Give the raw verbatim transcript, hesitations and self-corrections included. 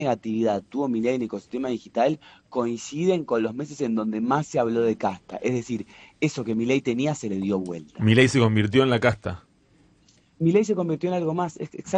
negatividad tuvo Milei en el ecosistema digital coinciden con los meses en donde más se habló de casta. Es decir, eso que Milei tenía se le dio vuelta. Milei se convirtió en la casta. Milei se convirtió en algo más,